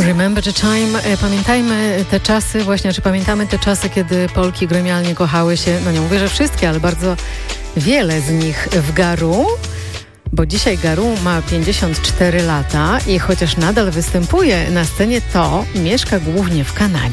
Remember the time. Pamiętajmy te czasy, właśnie, czy pamiętamy te czasy, kiedy Polki gremialnie kochały się, no nie mówię, że wszystkie, ale bardzo wiele z nich w Garu, bo dzisiaj Garu ma 54 lata i chociaż nadal występuje na scenie, to mieszka głównie w Kanadzie.